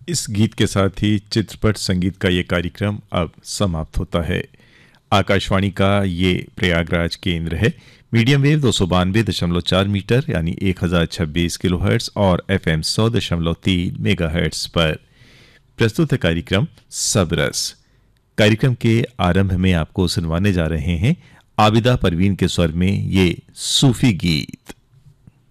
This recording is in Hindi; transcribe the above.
इस गीत के साथ ही चित्रपट संगीत का ये कार्यक्रम अब समाप्त होता है। आकाशवाणी का ये प्रयागराज केंद्र है। मीडियम वेव 292.4 मीटर यानी 1026 किलोहर्ट्ज और एफएम 100.3 मेगाहर्ट्ज पर प्रस्तुत है कार्यक्रम सबरस। कार्यक्रम के आरंभ में आपको सुनवाने जा रहे हैं आबिदा परवीन के स्वर में ये सूफी गीत।